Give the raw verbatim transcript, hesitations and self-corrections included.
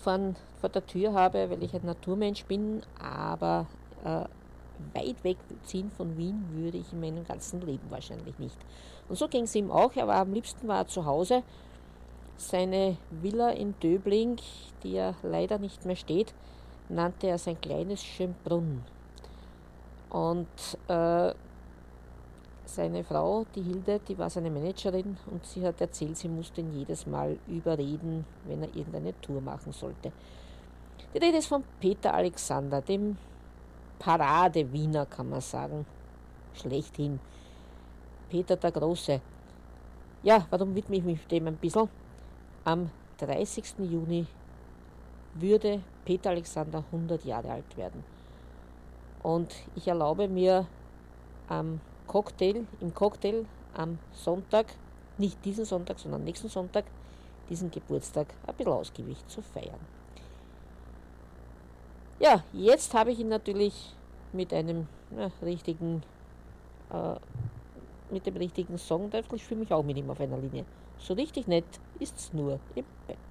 vor, vor der Tür habe, weil ich ein Naturmensch bin, aber äh, weit wegziehen von Wien würde ich in meinem ganzen Leben wahrscheinlich nicht. Und so ging es ihm auch. Er war am liebsten war er zu Hause. Seine Villa in Döbling, die ja leider nicht mehr steht, nannte er sein kleines Schönbrunn. Und äh, seine Frau, die Hilde, die war seine Managerin und sie hat erzählt, sie musste ihn jedes Mal überreden, wenn er irgendeine Tour machen sollte. Die Rede ist von Peter Alexander, dem Parade-Wiener, kann man sagen, schlechthin. Peter der Große. Ja, warum widme ich mich dem ein bisschen? Am dreißigsten Juni würde Peter Alexander hundert Jahre alt werden. Und ich erlaube mir am Cocktail, im Cocktail am Sonntag, nicht diesen Sonntag, sondern nächsten Sonntag, diesen Geburtstag ein bisschen ausgiebig zu feiern. Ja, jetzt habe ich ihn natürlich mit einem ja, richtigen, äh, mit dem richtigen Song, ich fühle mich auch mit ihm auf einer Linie. So richtig nett ist's nur im Bett.